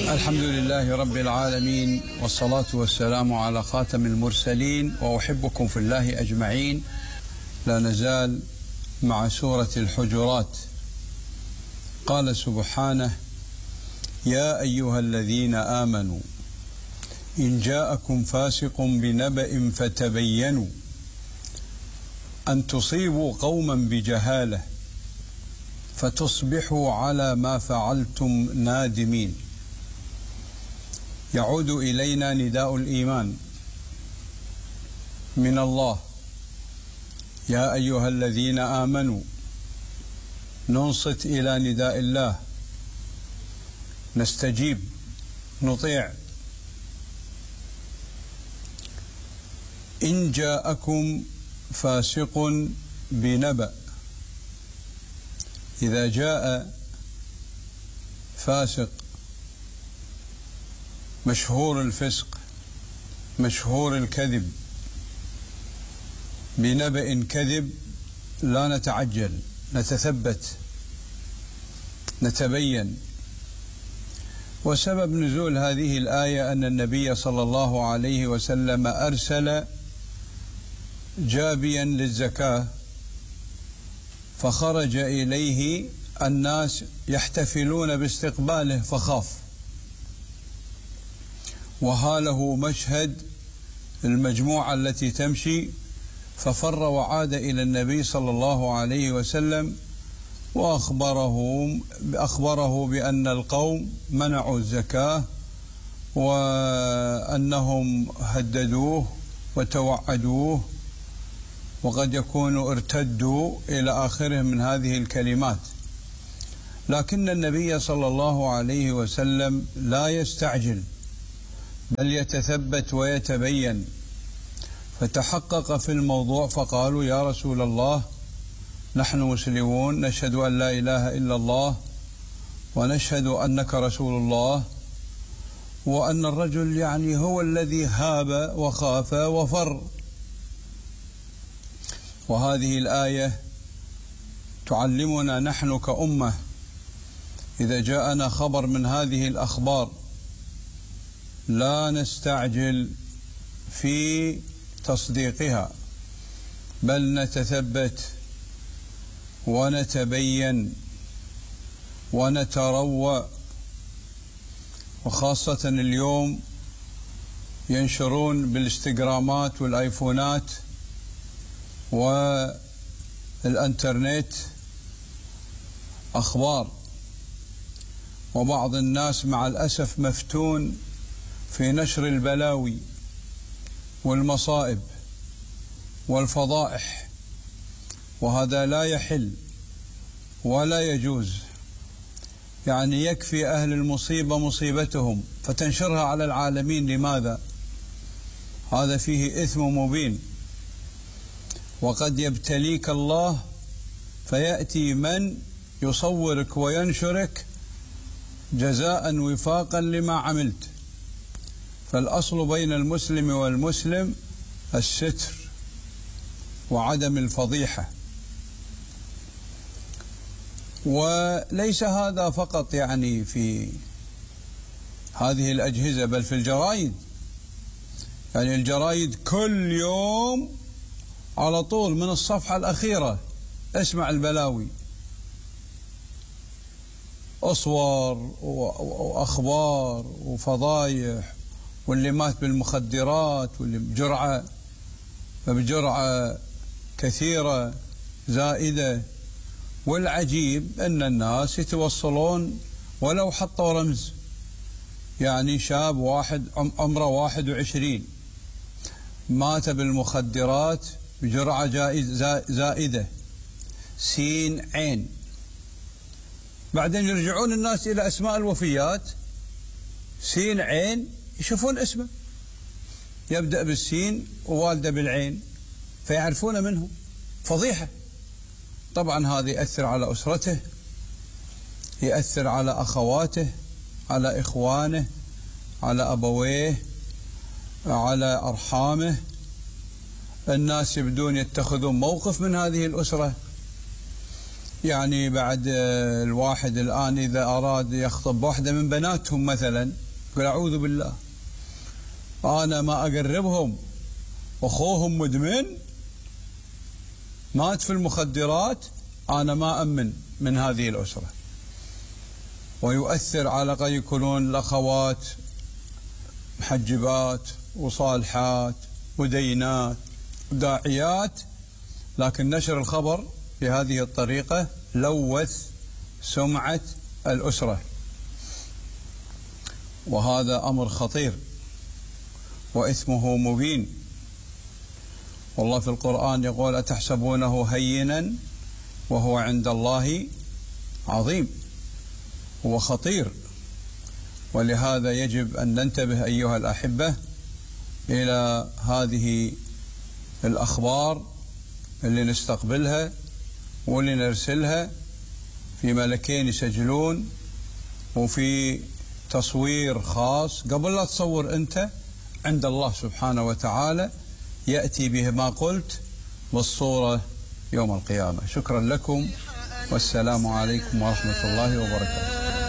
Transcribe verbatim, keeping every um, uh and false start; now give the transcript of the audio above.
الحمد لله رب العالمين، والصلاة والسلام على خاتم المرسلين، وأحبكم في الله أجمعين. لا نزال مع سورة الحجرات. قال سبحانه: يا أيها الذين آمنوا إن جاءكم فاسق بنبأ فتبينوا أن تصيبوا قوما بجهالة فتصبحوا على ما فعلتم نادمين. يعود إلينا نداء الإيمان من الله: يا أيها الذين آمنوا. ننصت إلى نداء الله، نستجيب، نطيع. إن جاءكم فاسق بنبأ، إذا جاء فاسق مشهور الفسق مشهور الكذب بنبأ كذب، لا نتعجل، نتثبت، نتبين. وسبب نزول هذه الآية أن النبي صلى الله عليه وسلم أرسل جابيا للزكاة، فخرج إليه الناس يحتفلون باستقباله فخاف، وهاله مشهد المجموعة التي تمشي، ففر وعاد إلى النبي صلى الله عليه وسلم وأخبره أخبره بأن القوم منعوا الزكاة وأنهم هددوه وتوعدوه، وقد يكونوا ارتدوا إلى آخره من هذه الكلمات. لكن النبي صلى الله عليه وسلم لا يستعجل، بل يتثبت ويتبين. فتحقق في الموضوع فقالوا: يا رسول الله، نحن مسلمون، نشهد أن لا إله إلا الله ونشهد أنك رسول الله، وأن الرجل يعني هو الذي هاب وخاف وفر. وهذه الآية تعلمنا نحن كأمة إذا جاءنا خبر من هذه الأخبار لا نستعجل في تصديقها، بل نتثبت ونتبين ونتروى. وخاصة اليوم ينشرون بالإنستغرامات والآيفونات والإنترنت أخبار، وبعض الناس مع الأسف مفتون في نشر البلاوي والمصائب والفضائح، وهذا لا يحل ولا يجوز. يعني يكفي أهل المصيبة مصيبتهم فتنشرها على العالمين، لماذا؟ هذا فيه إثم مبين. وقد يبتليك الله فيأتي من يصورك وينشرك جزاء وفاقا لما عملت. فالأصل بين المسلم والمسلم الستر وعدم الفضيحة. وليس هذا فقط يعني في هذه الأجهزة، بل في الجرائد. يعني الجرائد كل يوم على طول من الصفحة الأخيرة اسمع البلاوي، أصور وأخبار وفضايح، واللي مات بالمخدرات، واللي بجرعة بجرعة كثيرة زائدة. والعجيب أن الناس يتوصلون ولو حطوا رمز، يعني شاب واحد عمره واحد وعشرين مات بالمخدرات بجرعة زائدة سين عين. بعدين يرجعون الناس إلى أسماء الوفيات، سين عين، يشوفون اسمه يبدأ بالسين ووالده بالعين، فيعرفون منه. فضيحة. طبعا هذا يأثر على أسرته، يأثر على أخواته، على إخوانه، على أبويه، على أرحامه. الناس يبدون يتخذون موقف من هذه الأسرة. يعني بعد الواحد الآن إذا أراد يخطب واحدة من بناتهم مثلا، يقول أعوذ بالله أنا ما أقربهم، أخوهم مدمن مات في المخدرات، أنا ما أمن من هذه الأسرة. ويؤثر على قد يكونون الأخوات محجبات وصالحات ودينات وداعيات، لكن نشر الخبر بهذه الطريقة لوث سمعة الأسرة، وهذا أمر خطير وإثمه مبين. والله في القرآن يقول أتحسبونه هينا وهو عند الله عظيم، هو خطير. ولهذا يجب أن ننتبه أيها الأحبة إلى هذه الأخبار اللي نستقبلها واللي نرسلها في ملكين يسجلون وفي تصوير خاص. قبل لا تصور أنت، عند الله سبحانه وتعالى يأتي به ما قلت بالصورة يوم القيامة. شكرا لكم والسلام عليكم ورحمة الله وبركاته.